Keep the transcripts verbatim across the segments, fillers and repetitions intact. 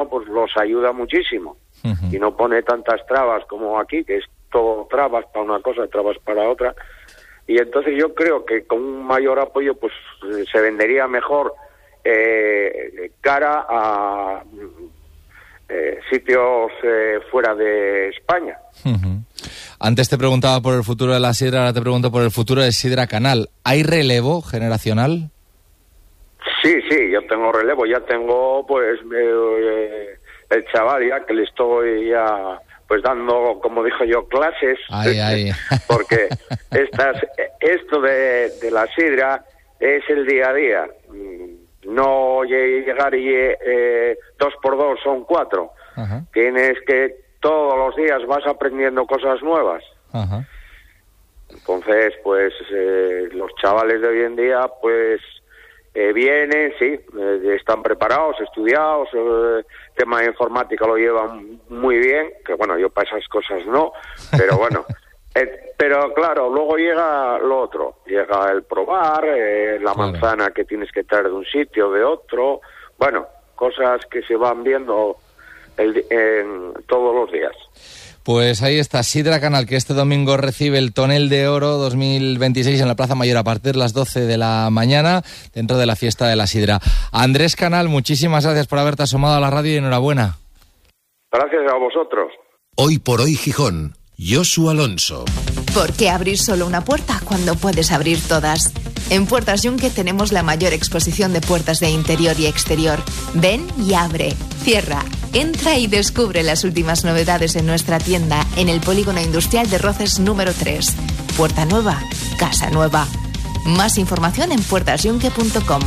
pues los ayuda muchísimo. Uh-huh. Y no pone tantas trabas como aquí, que es todo trabas para una cosa, trabas para otra. Y entonces yo creo que con un mayor apoyo pues se vendería mejor eh, cara a eh, sitios eh, fuera de España. Uh-huh. Antes te preguntaba por el futuro de la sidra, ahora te pregunto por el futuro de Sidra Canal. ¿Hay relevo generacional? Sí, sí, yo tengo relevo, ya tengo pues eh, el chaval ya que le estoy ya pues dando, como dijo yo, clases, ay, ay. porque estas, esto de, de la sidra es el día a día, no llegar y eh, dos por dos son cuatro, ajá. Tienes que todos los días vas aprendiendo cosas nuevas, ajá. Entonces pues eh, los chavales de hoy en día pues Eh, vienen, sí, eh, están preparados, estudiados, eh, tema de informática lo llevan muy bien, que bueno, yo para esas cosas no, pero bueno, eh, pero claro, luego llega lo otro, llega el probar, eh, la claro. manzana que tienes que traer de un sitio o de otro, bueno, cosas que se van viendo el, en, todos los días. Pues ahí está, Sidra Canal, que este domingo recibe el Tonel de Oro dos mil veintiséis en la Plaza Mayor a partir de las doce de la mañana, dentro de la fiesta de la sidra. Andrés Canal, muchísimas gracias por haberte asomado a la radio y enhorabuena. Gracias a vosotros. Hoy por hoy Gijón, Josu Alonso. ¿Por qué abrir solo una puerta cuando puedes abrir todas? En Puertas Yunque tenemos la mayor exposición de puertas de interior y exterior. Ven y abre, cierra, entra y descubre las últimas novedades en nuestra tienda en el Polígono Industrial de Roces número tres. Puerta nueva, casa nueva. Más información en puertas yunque punto com.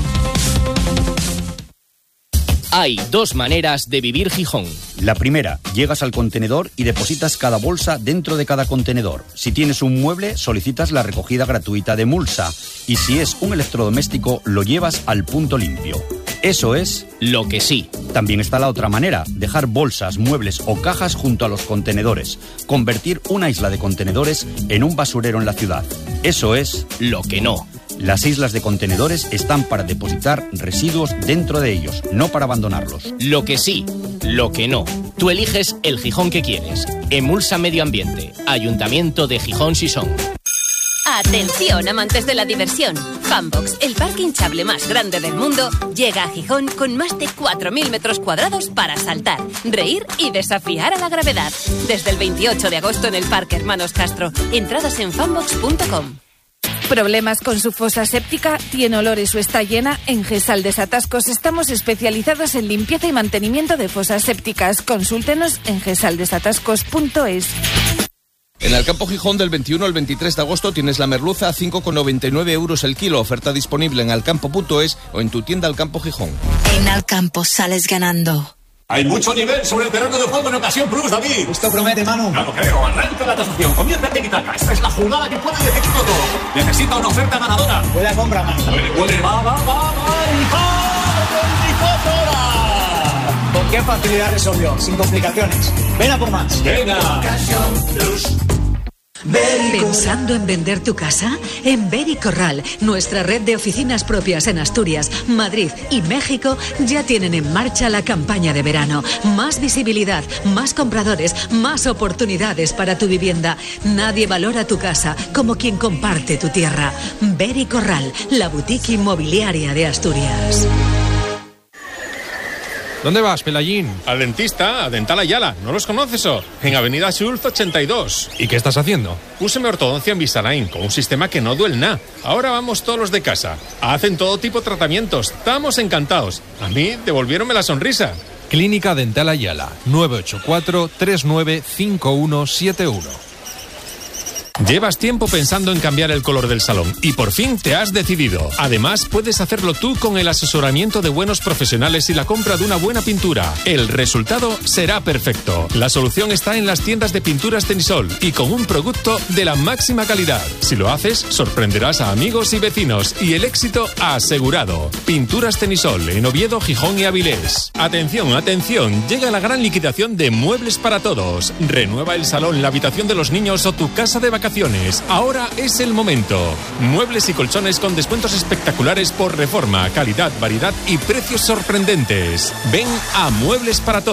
Hay dos maneras de vivir Gijón. La primera, llegas al contenedor y depositas cada bolsa dentro de cada contenedor. Si tienes un mueble, solicitas la recogida gratuita de mulsa. Y si es un electrodoméstico, lo llevas al punto limpio. Eso es lo que sí. También está la otra manera, dejar bolsas, muebles o cajas junto a los contenedores. Convertir una isla de contenedores en un basurero en la ciudad. Eso es lo que no. Las islas de contenedores están para depositar residuos dentro de ellos, no para abandonarlos. Lo que sí, lo que no. Tú eliges el Gijón que quieres. Emulsa Medio Ambiente, Ayuntamiento de Gijón Sison. Atención, amantes de la diversión. Funbox, el parque hinchable más grande del mundo, llega a Gijón con más de cuatro mil metros cuadrados para saltar, reír y desafiar a la gravedad. Desde el veintiocho de agosto en el Parque Hermanos Castro. Entradas en funbox punto com. ¿Problemas con su fosa séptica? ¿Tiene olores o está llena? En Gesal Desatascos estamos especializados en limpieza y mantenimiento de fosas sépticas. Consúltenos en gesal desatascos punto es. En Alcampo Gijón del veintiuno al veintitrés de agosto tienes la merluza a cinco con noventa y nueve euros el kilo. Oferta disponible en alcampo punto es o en tu tienda Alcampo Gijón. En Alcampo sales ganando. Hay mucho nivel sobre el terreno de juego en Ocasión Plus, David. Esto promete, Manu. No lo creo. Arranca la tasación. Comienza a tic-tac. Esta es la jugada que puede decidirlo todo. Necesita una oferta ganadora. Buena compra, Manu. Puede, puede. Va, va, va, va. veinticuatro horas. ¿Con qué facilidad resolvió? Sin complicaciones. Ven a por más. Venga. Ocasión Plus. ¿Pensando en vender tu casa? En Beri Corral, nuestra red de oficinas propias en Asturias, Madrid y México, ya tienen en marcha la campaña de verano. Más visibilidad, más compradores, más oportunidades para tu vivienda. Nadie valora tu casa como quien comparte tu tierra. Beri Corral, la boutique inmobiliaria de Asturias. ¿Dónde vas, Pelayín? Al dentista, a Dental Ayala. ¿No los conoces o? En Avenida Schulz ochenta y dos. ¿Y qué estás haciendo? Púseme ortodoncia en Invisalign con un sistema que no duele nada. Ahora vamos todos los de casa. Hacen todo tipo de tratamientos. Estamos encantados. A mí devolviéronme la sonrisa. Clínica Dental Ayala, nueve ocho cuatro, tres nueve cinco uno siete uno. Llevas tiempo pensando en cambiar el color del salón y por fin te has decidido. Además, puedes hacerlo tú con el asesoramiento de buenos profesionales y la compra de una buena pintura. El resultado será perfecto. La solución está en las tiendas de pinturas Tenisol y con un producto de la máxima calidad. Si lo haces, sorprenderás a amigos y vecinos y el éxito asegurado. Pinturas Tenisol en Oviedo, Gijón y Avilés. Atención, atención, llega la gran liquidación de muebles para todos. Renueva el salón, la habitación de los niños o tu casa de vacaciones. Ahora es el momento. Muebles y colchones con descuentos espectaculares por reforma, calidad, variedad y precios sorprendentes. Ven a Muebles para Todos.